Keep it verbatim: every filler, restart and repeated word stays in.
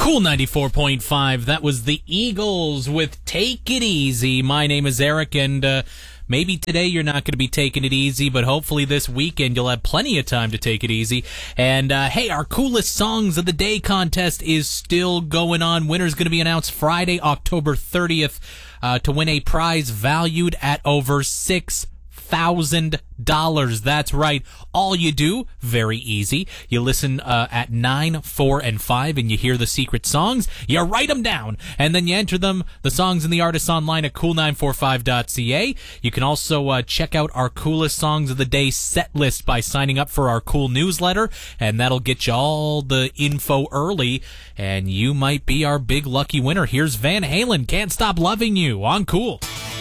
Cool ninety-four point five. That was the Eagles with Take It Easy. My name is Eric, and uh, maybe today you're not going to be taking it easy, but hopefully this weekend you'll have plenty of time to take it easy. And uh, hey, our coolest songs of the day contest is still going on. Winner's going to be announced Friday, October thirtieth, uh, to win a prize valued at over six thousand dollars. That's right. All you do, very easy. You listen uh, at nine, four, and five, and you hear the secret songs. You write them down, and then you enter them, the songs and the artists, online at cool nine four five dot c a. You can also uh, check out our coolest songs of the day set list by signing up for our cool newsletter, and that'll get you all the info early, and you might be our big lucky winner. Here's Van Halen, Can't Stop Loving You on Cool.